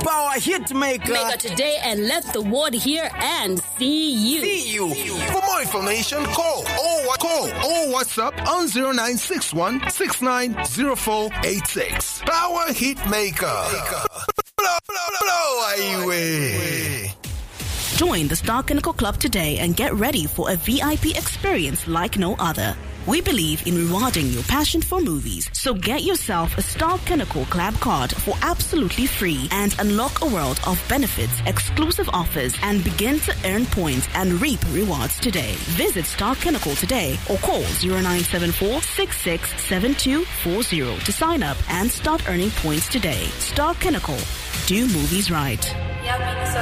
Power Hitmaker. Maker today and let the world hear and see you. For more information, call or WhatsApp on 0961 690486. Power Hitmaker. Blow away. Join the Star Kinnickle Club today and get ready for a VIP experience like no other. We believe in rewarding your passion for movies, so get yourself a Star Kinnickle Club card for absolutely free and unlock a world of benefits, exclusive offers, and begin to earn points and reap rewards today. Visit Star Kinnickle today or call 0974 667240 to sign up and start earning points today. Star Kinnickle. Do movies right.